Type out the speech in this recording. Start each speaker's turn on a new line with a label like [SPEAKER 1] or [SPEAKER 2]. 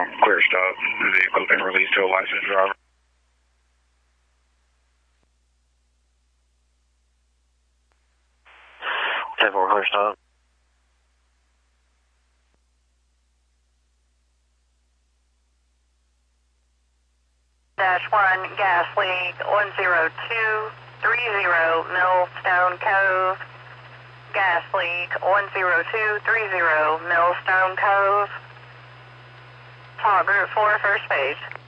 [SPEAKER 1] clear stop. The vehicle been released to a licensed driver. Clear stop.
[SPEAKER 2] -1 gas leak 10230 Millstone Cove. Gas leak 10230 Millstone Cove. Call Group 4 first base.